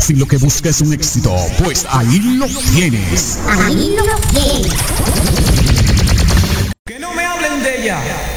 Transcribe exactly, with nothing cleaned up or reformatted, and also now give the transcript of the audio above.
Si lo que buscas es un éxito, pues ahí lo tienes. Ahí lo tienes. Que no me hablen de ella.